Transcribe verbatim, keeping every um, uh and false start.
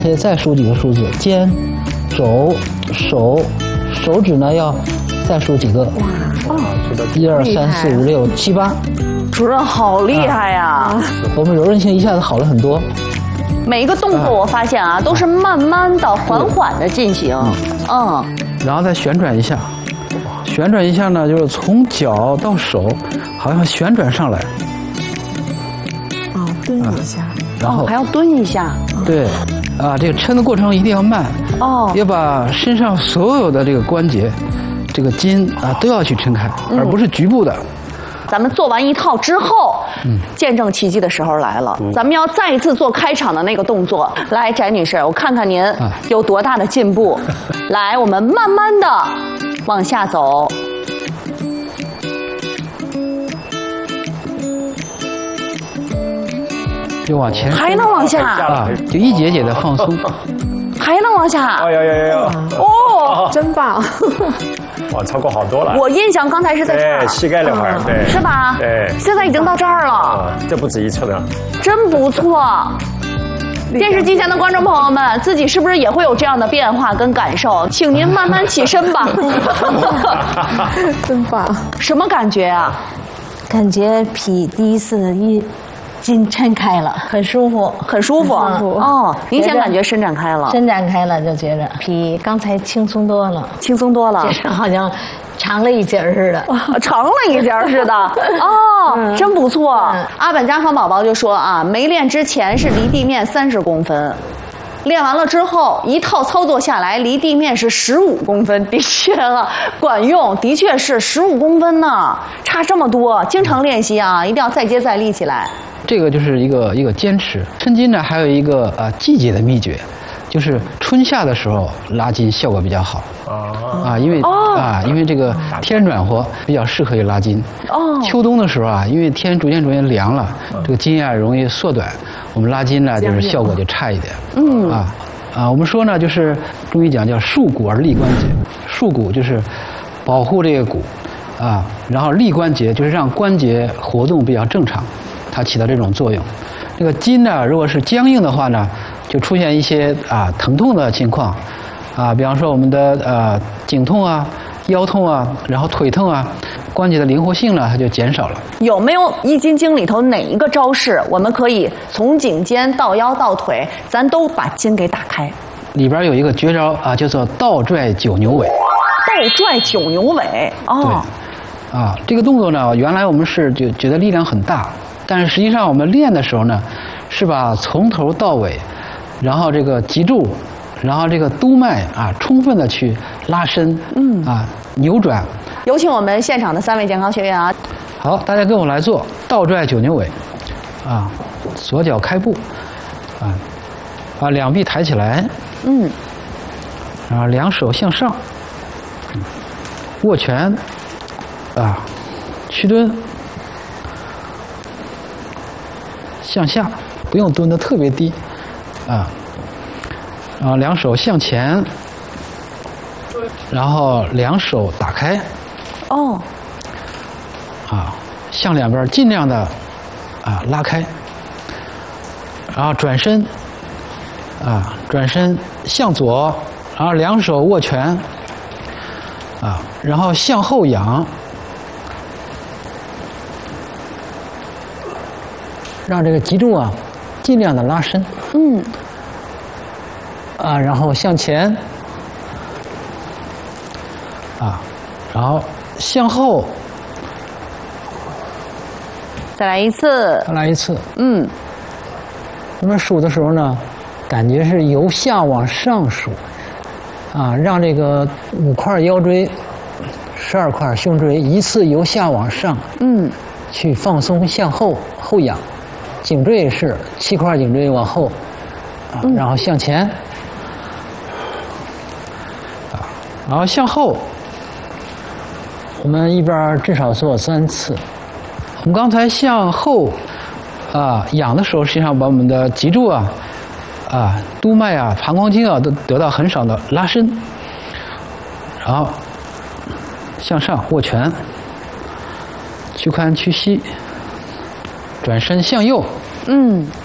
现在再数几个数字，肩、肘、手，手指呢要再数几个。哇，一二三四五六七八。 主任好厉害呀、啊！ 我们柔韧性一下子好了很多。 每一个动作我发现啊，都是慢慢的、缓缓的进行。嗯。 然后再旋转一下，旋转一下呢，就是从脚到手，好像旋转上来。 哦，蹲一下。 然后还要蹲一下。 对。啊，这个抻的过程一定要慢哦，要把身上所有的这个关节、这个筋啊都要去抻开，嗯、而不是局部的。 咱们做完一套之后，嗯，见证奇迹的时候来了。嗯、咱们要再一次做开场的那个动作。来，翟女士，我看看您有多大的进步。啊、来，我们慢慢的往下走。 就往前， 还能往下啊，就一节节的放松， 还能往下。 哎呀呀呀呀！ 哦， 真棒！ 哇，超过好多了。 我印象刚才是在这儿， 对，膝盖那块儿，对， 是吧？ 对， 现在已经到这儿了。 啊，这不止一寸了， 真不错。电视机前的观众朋友们，自己是不是也会有这样的变化跟感受？请您慢慢起身吧。 真棒！ 什么感觉啊？ 感觉比第一次一。筋抻开了，很舒服， 很舒服。哦，明显感觉伸展开了， 伸展开了就觉着比刚才轻松多了， 轻松多了， 好像长了一截似的， 长了一截似的。哦，嗯、真不错。嗯、阿本家康宝宝就说啊，没练之前是离地面三十公分。练完了之后，一套操作下来，离地面是十五公分，的确啊，管用，的确是十五公分呢，差这么多。经常练习啊，一定要再接再厉起来。 这个就是一个一个坚持。抻筋呢，还有一个啊季节的秘诀，就是春夏的时候拉筋效果比较好。啊，因为、哦、啊，因为这个天暖和，比较适合于拉筋。哦。秋冬的时候啊，因为天逐渐逐渐凉了，这个筋啊容易缩短，我们拉筋呢就是效果就差一点。嗯。啊啊，我们说呢，就是中医讲叫束骨而利关节，束骨就是保护这个骨，啊，然后利关节就是让关节活动比较正常。它起到这种作用。这个筋呢，如果是僵硬的话呢，就出现一些啊疼痛的情况，啊，比方说我们的呃颈痛啊、腰痛啊，然后腿痛啊，关节的灵活性呢，它就减少了。 有没有易筋经里头哪一个招式，我们可以从颈肩到腰到腿，咱都把筋给打开？ 里边有一个绝招啊，叫做倒拽九牛尾。 倒拽九牛尾，哦， 对，啊，这个动作呢，原来我们是就觉得力量很大。但是实际上我们练的时候呢，是把从头到尾，然后这个脊柱，然后这个督脉啊，充分的去拉伸，嗯啊扭转。 有请我们现场的三位健康学员啊！ 好，大家跟我来做倒拽九牛尾，啊，左脚开步，啊，把两臂抬起来，嗯，然后两手向上，握拳，啊，屈蹲。向下，不用蹲得特别低，啊，然后两手向前，然后两手打开，哦，啊，向两边尽量的啊拉开，然后转身，啊，转身向左，然后两手握拳，啊，然后向后仰。让这个脊柱啊，尽量的拉伸，嗯，啊，然后向前，啊，然后向后， 再来一次， 再来一次， 嗯， 我们数的时候呢，感觉是由下往上数，啊，让这个五块腰椎、十二块胸椎一次由下往上，嗯，去放松向后后仰。颈椎也是七块颈椎往后，啊，然后向前，啊，然后向后。我们一边至少做三次。我们刚才向后啊仰的时候，实际上把我们的脊柱啊、啊督脉啊、膀胱经啊都得到很少的拉伸。然后向上握拳，屈髋屈膝。转身向右，嗯，